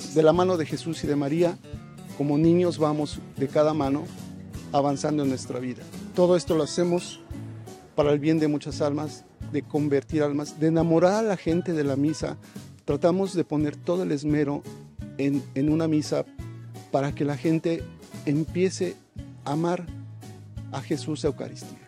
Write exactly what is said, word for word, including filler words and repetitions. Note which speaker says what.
Speaker 1: de la mano de Jesús y de María, como niños vamos de cada mano avanzando en nuestra vida. Todo esto lo hacemos para el bien de muchas almas, de convertir almas, de enamorar a la gente de la misa. Tratamos de poner todo el esmero en, en una misa para que la gente empiece a amar a Jesús Eucaristía.